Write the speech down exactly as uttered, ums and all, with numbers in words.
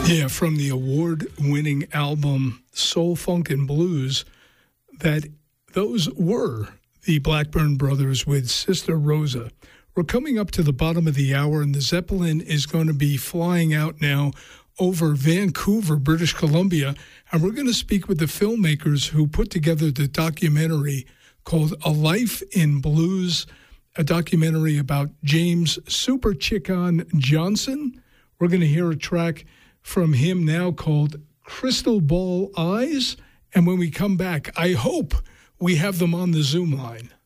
Yeah, from the award-winning album Soul, Funk, and Blues, that those were the Blackburn Brothers with Sister Rosa. We're coming up to the bottom of the hour, and the Zeppelin is going to be flying out now over Vancouver, British Columbia, and we're going to speak with the filmmakers who put together the documentary called A Life in Blues, a documentary about James Super Chicken Johnson. We're going to hear a track from him now called Crystal Ball Eyes. And when we come back, I hope we have them on the Zoom line.